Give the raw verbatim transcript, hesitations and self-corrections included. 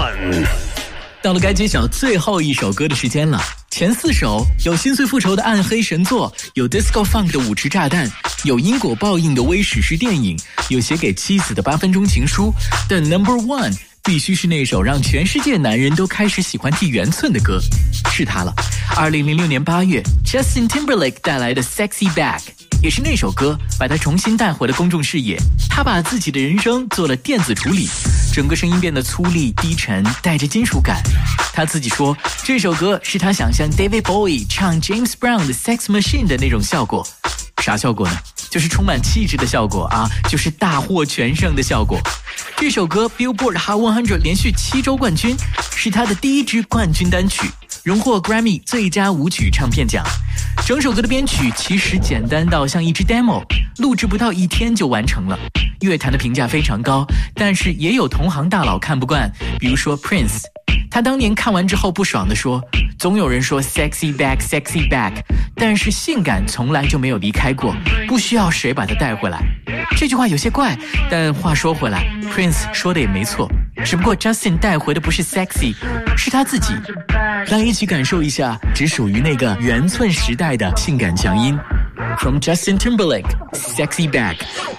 one。 到了该揭晓最后一首歌的时间了。前四首有心碎复仇的暗黑神作，有 disco funk 的舞池炸弹，有因果报应的微史诗电影，有写给妻子的八分钟情书。但 number one 必须是那首让全世界男人都开始喜欢剃圆寸的歌，是它了。二零零六年八月 Justin Timberlake 带来的 Sexy Back， 也是那首歌把他重新带回了公众视野。他把自己的人声做了电子处理，整个声音变得粗粝低沉，带着金属感。他自己说，这首歌是他想象 David Bowie 唱 James Brown 的 Sex Machine 的那种效果。啥效果呢？就是充满气质的效果啊，就是大获全胜的效果。这首歌 Billboard Hot 一百连续七周冠军，是他的第一支冠军单曲，荣获 Grammy 最佳舞曲唱片奖。整首歌的编曲其实简单到像一支 demo， 录制不到一天就完成了。乐坛的评价非常高，但是也有同行大佬看不惯，比如说 Prince， 他当年看完之后不爽地说，总有人说 sexy back sexy back， 但是性感从来就没有离开过，不需要谁把它带回来。这句话有些怪，但话说回来 Prince 说的也没错，只不过 Justin 带回的不是 sexy， 是他自己。来一起感受一下只属于那个圆寸时代的性感强音。From Justin Timberlake, Sexy Back。